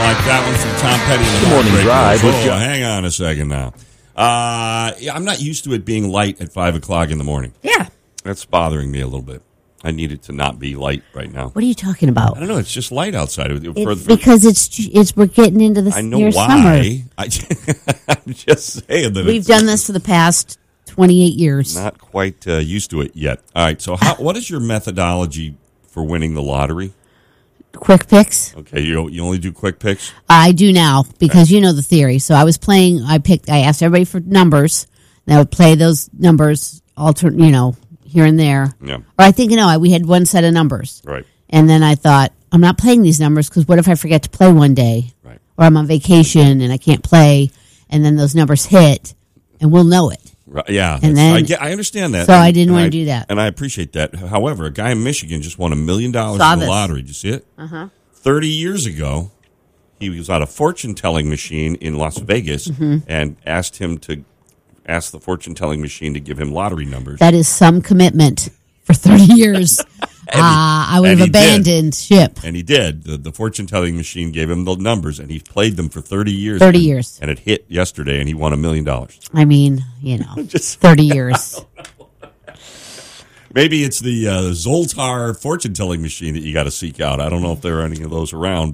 like that one from Tom Petty and the Good morning, Heartbreakers. Drive. Hang on a second now. I'm not used to it being light at 5 o'clock in the morning. Yeah. That's bothering me a little bit. I need it to not be light right now. What are you talking about? I don't know. It's just light outside. Because it's we're getting into the I know near why. summer. I'm just saying that We've done this for the past 28 years. Not quite used to it yet. All right. So, what is your methodology for winning the lottery? Quick picks. Okay, you only do quick picks? I do now because you know the theory. So I was playing. I asked everybody for numbers. And I would play those numbers here and there. Yeah. Or I think we had one set of numbers. Right. And then I thought, I'm not playing these numbers because what if I forget to play one day? Right. Or I'm on vacation and I can't play, and then those numbers hit, and we'll know it. Right, yeah, and then, I understand that. So I didn't want to do that. And I appreciate that. However, a guy in Michigan just won $1 million in the lottery. Did you see it? Uh-huh. 30 years ago, he was at a fortune-telling machine in Las Vegas and asked the fortune-telling machine to give him lottery numbers. That is some commitment for 30 years. I would have abandoned ship. And he did. The fortune-telling machine gave him the numbers, and he played them for 30 years. 30 years. And it hit yesterday, and he won $1 million. I mean, 30 years. Maybe it's the Zoltar fortune-telling machine that you got to seek out. I don't know if there are any of those around,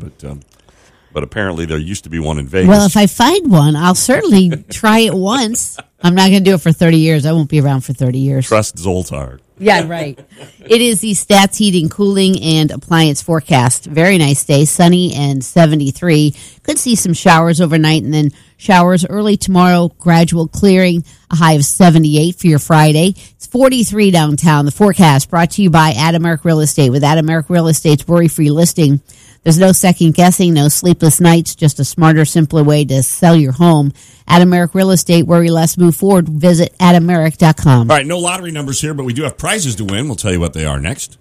but apparently there used to be one in Vegas. Well, if I find one, I'll certainly try it once. I'm not going to do it for 30 years. I won't be around for 30 years. Trust Zoltar. Yeah, right. It is the Stats Heating, Cooling, and Appliance forecast. Very nice day, sunny and 73. Could see some showers overnight and then showers early tomorrow, gradual clearing, a high of 78 for your Friday. It's 43 downtown. The forecast brought to you by Adameric Real Estate. With Adameric Real Estate's worry-free listing, there's no second guessing, no sleepless nights, just a smarter, simpler way to sell your home. Adameric Real Estate, worry less, move forward. Visit adameric.com. All right, no lottery numbers here, but we do have prizes to win. We'll tell you what they are next.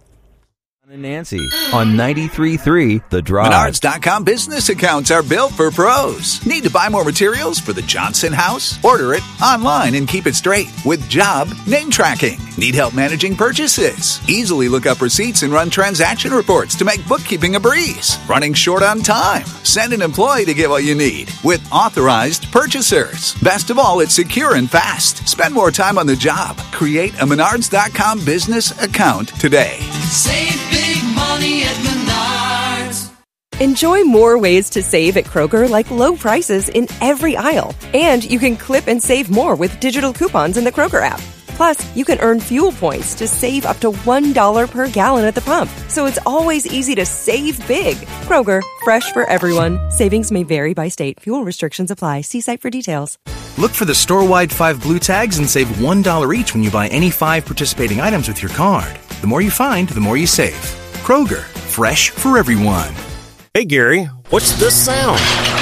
And Nancy on 93.3 The Drive. Menards.com business accounts are built for pros. Need to buy more materials for the Johnson house? Order it online and keep it straight with job name tracking. Need help managing purchases? Easily look up receipts and run transaction reports to make bookkeeping a breeze. Running short on time? Send an employee to get what you need with authorized purchasers. Best of all, it's secure and fast. Spend more time on the job. Create a Menards.com business account today. Save big money at Menards. Enjoy more ways to save at Kroger, like low prices in every aisle. And you can clip and save more with digital coupons in the Kroger app. Plus, you can earn fuel points to save up to $1 per gallon at the pump. So it's always easy to save big. Kroger, fresh for everyone. Savings may vary by state. Fuel restrictions apply. See site for details. Look for the store-wide 5 blue tags and save $1 each when you buy any 5 participating items with your card. The more you find, the more you save. Kroger, fresh for everyone. Hey, Gary, what's this sound?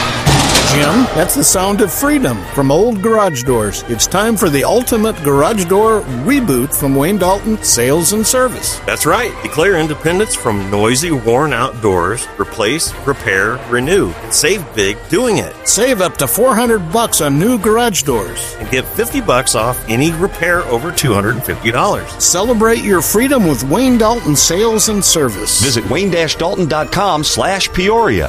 Jim, that's the sound of freedom from old garage doors. It's time for the ultimate garage door reboot from Wayne Dalton Sales and Service. That's right. Declare independence from noisy, worn-out doors. Replace, repair, renew, and save big doing it. Save up to $400 on new garage doors. And get $50 off any repair over $250. Celebrate your freedom with Wayne Dalton Sales and Service. Visit wayne-dalton.com/Peoria.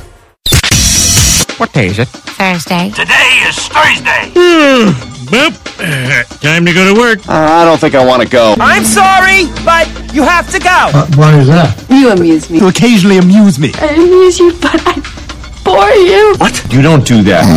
What day is it? Thursday. Today is Thursday. Time to go to work. I don't think I want to go. I'm sorry, but you have to go. Why is that? You amuse me. You occasionally amuse me. I amuse you, but I bore you. What? You don't do that.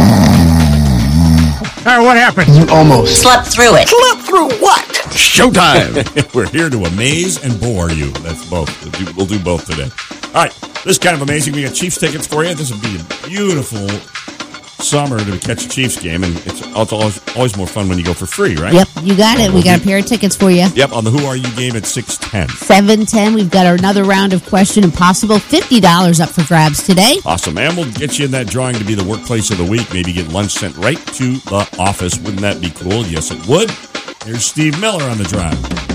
What happened? You almost Slept through it. Slept through what? Showtime. We're here to amaze and bore you. That's both. We'll do both today. All right. This is kind of amazing. We got Chiefs tickets for you. This would be a beautiful summer to catch a Chiefs game, and it's always more fun when you go for free, right? Yep, you got it. We got a pair of tickets for you. Yep, on the Who Are You game at 6:10. 7:10, we've got another round of Question Impossible. $50 up for grabs today. Awesome, and we'll get you in that drawing to be the workplace of the week. Maybe get lunch sent right to the office. Wouldn't that be cool? Yes, it would. Here's Steve Miller on the drive.